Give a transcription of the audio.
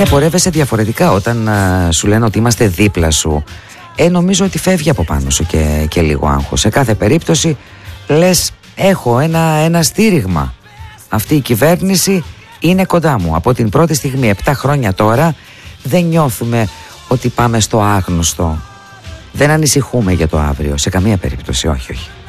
Ναι, πορεύεσαι διαφορετικά όταν σου λένε ότι είμαστε δίπλα σου. Νομίζω ότι φεύγει από πάνω σου και λίγο άγχος. Σε κάθε περίπτωση λες, έχω ένα στήριγμα. Αυτή η κυβέρνηση είναι κοντά μου. Από την πρώτη στιγμή, 7 χρόνια τώρα, δεν νιώθουμε ότι πάμε στο άγνωστο. Δεν ανησυχούμε για το αύριο, σε καμία περίπτωση, όχι.